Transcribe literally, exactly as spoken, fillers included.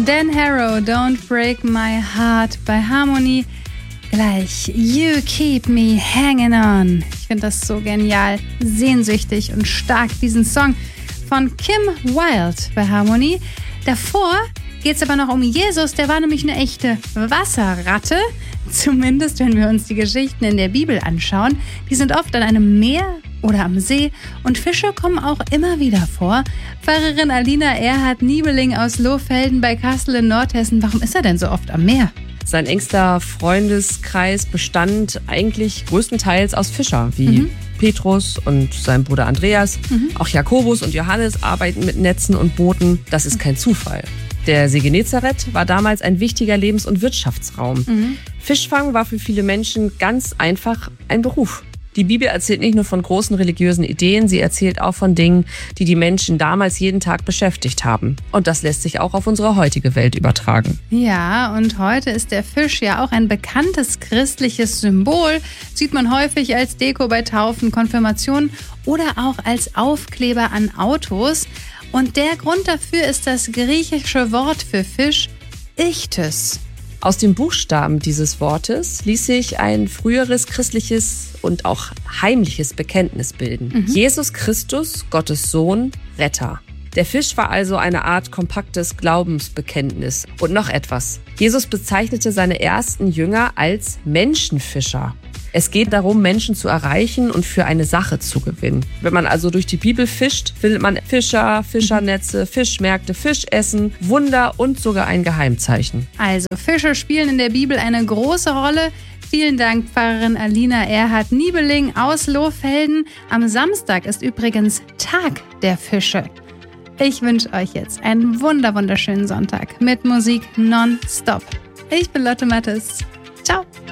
Dan Harrow, Don't Break My Heart bei Harmony. Gleich You Keep Me Hanging On. Ich finde das so genial, sehnsüchtig und stark, diesen Song von Kim Wilde bei Harmony. Davor geht es aber noch um Jesus, der war nämlich eine echte Wasserratte. Zumindest, wenn wir uns die Geschichten in der Bibel anschauen. Die sind oft an einem Meer oder am See und Fische kommen auch immer wieder vor. Pfarrerin Alina Erhardt-Niebeling aus Lohfelden bei Kassel in Nordhessen. Warum ist er denn so oft am Meer? Sein engster Freundeskreis bestand eigentlich größtenteils aus Fischern, wie mhm. Petrus und sein Bruder Andreas. Mhm. Auch Jakobus und Johannes arbeiten mit Netzen und Booten. Das ist kein Zufall. Der See Genezareth war damals ein wichtiger Lebens- und Wirtschaftsraum. Mhm. Fischfang war für viele Menschen ganz einfach ein Beruf. Die Bibel erzählt nicht nur von großen religiösen Ideen, sie erzählt auch von Dingen, die die Menschen damals jeden Tag beschäftigt haben. Und das lässt sich auch auf unsere heutige Welt übertragen. Ja, und heute ist der Fisch ja auch ein bekanntes christliches Symbol. Sieht man häufig als Deko bei Taufen, Konfirmationen oder auch als Aufkleber an Autos. Und der Grund dafür ist das griechische Wort für Fisch, Ichthys. Aus dem Buchstaben dieses Wortes ließ sich ein früheres christliches und auch heimliches Bekenntnis bilden. Mhm. Jesus Christus, Gottes Sohn, Retter. Der Fisch war also eine Art kompaktes Glaubensbekenntnis. Und noch etwas. Jesus bezeichnete seine ersten Jünger als Menschenfischer. Es geht darum, Menschen zu erreichen und für eine Sache zu gewinnen. Wenn man also durch die Bibel fischt, findet man Fischer, Fischernetze, Fischmärkte, Fischessen, Wunder und sogar ein Geheimzeichen. Also Fische spielen in der Bibel eine große Rolle. Vielen Dank, Pfarrerin Alina Erhardt-Niebeling aus Lohfelden. Am Samstag ist übrigens Tag der Fische. Ich wünsche euch jetzt einen wunder wunderschönen Sonntag mit Musik nonstop. Ich bin Lotte Mattes. Ciao.